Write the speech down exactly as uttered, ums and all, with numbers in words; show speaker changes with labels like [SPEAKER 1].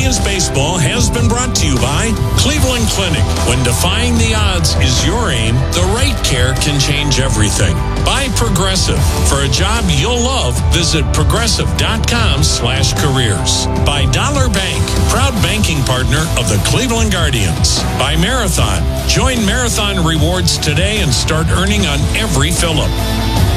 [SPEAKER 1] Guardians baseball has been brought to you by Cleveland Clinic. When defying the odds is your aim, the right care can change everything. By Progressive. For a job you'll love, visit progressive.com slash careers. By Dollar Bank, proud banking partner of the Cleveland Guardians. By Marathon. Join Marathon Rewards today and start earning on every fill-up.